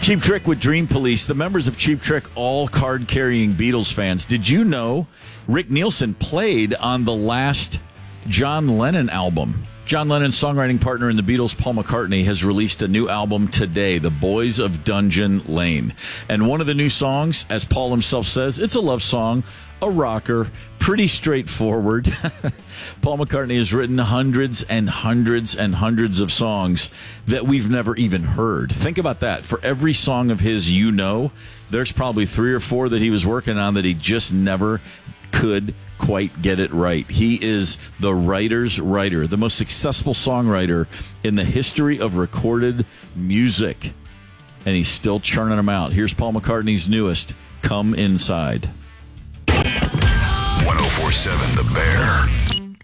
Cheap Trick with Dream Police. The members of Cheap Trick, all card-carrying Beatles fans. Did you know Rick Nielsen played on the last John Lennon album? John Lennon's songwriting partner in the Beatles, Paul McCartney, has released a new album today, The Boys of Dungeon Lane. And one of the new songs, as Paul himself says, it's a love song, a rocker, pretty straightforward. Paul McCartney has written hundreds and hundreds and hundreds of songs that we've never even heard. Think about that. For every song of his you know, there's probably 3 or 4 that he was working on that he just never could quite get it right. He is the writer's writer, the most successful songwriter in the history of recorded music. And he's still churning them out. Here's Paul McCartney's newest, Come Inside. 104.7 The Bear.